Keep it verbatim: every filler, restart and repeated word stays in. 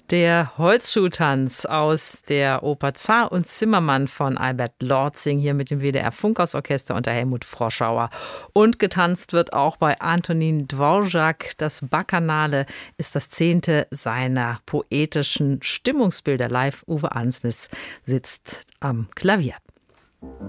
Der Holzschuhtanz aus der Oper Zar und Zimmermann von Albert Lortzing hier mit dem W D R Funkhausorchester unter Helmut Froschauer. Und getanzt wird auch bei Antonin Dvorak. Das Bacchanale ist das zehnte seiner poetischen Stimmungsbilder live. Uwe Ansnis sitzt am Klavier.